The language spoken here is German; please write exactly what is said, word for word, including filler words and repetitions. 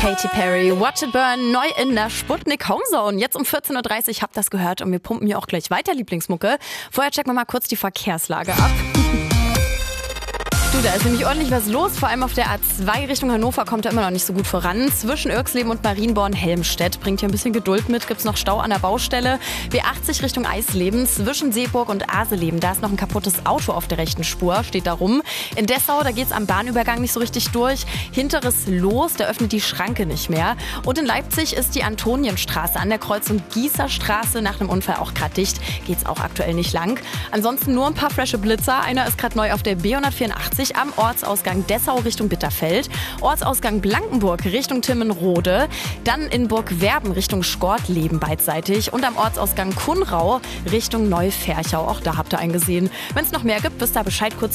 Katy Perry, Watch It Burn, neu in der Sputnik Homezone. Jetzt um vierzehn Uhr dreißig, habt das gehört und wir pumpen hier auch gleich weiter Lieblingsmucke. Vorher checken wir mal kurz die Verkehrslage ab. Du, da ist nämlich ordentlich was los. Vor allem auf der A zwei Richtung Hannover kommt er immer noch nicht so gut voran. Zwischen Irxleben und Marienborn-Helmstedt bringt hier ein bisschen Geduld mit. Gibt's noch Stau an der Baustelle. B achtzig Richtung Eisleben. Zwischen Seeburg und Aseleben. Da ist noch ein kaputtes Auto auf der rechten Spur. Steht da rum. In Dessau, da geht's am Bahnübergang nicht so richtig durch. Hinteres Los, da öffnet die Schranke nicht mehr. Und in Leipzig ist die Antonienstraße an der Kreuzung Gießerstraße nach einem Unfall auch gerade dicht. Geht's auch aktuell nicht lang. Ansonsten nur ein paar frische Blitzer. Einer ist gerade neu auf der B hundertvierundachtzig am Ortsausgang Dessau Richtung Bitterfeld, Ortsausgang Blankenburg Richtung Timmenrode, dann in Burgwerben Richtung Schkortleben beidseitig und am Ortsausgang Kunrau Richtung Neuferchau. Auch da habt ihr einen gesehen. Wenn es noch mehr gibt, wisst ihr Bescheid, kurz